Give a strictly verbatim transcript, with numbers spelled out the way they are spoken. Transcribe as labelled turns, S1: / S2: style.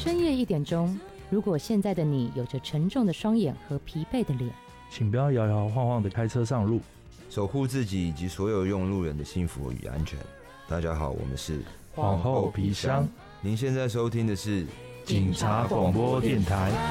S1: 深夜一点钟，如果现在的你有着沉重的双眼和疲惫的脸，
S2: 请不要摇摇晃晃的开车上路，
S3: 守护自己以及所有用路人的幸福与安全。大家好，我们是
S2: 皇后皮箱。
S3: 您现在收听的是
S2: 警察广播电台。